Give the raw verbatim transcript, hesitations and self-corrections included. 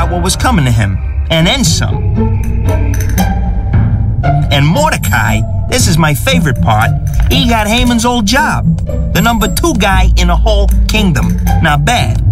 got what was coming to him, and then some. And Mordecai, this is my favorite part, he got Haman's old job. The number two guy in the whole kingdom. Not bad.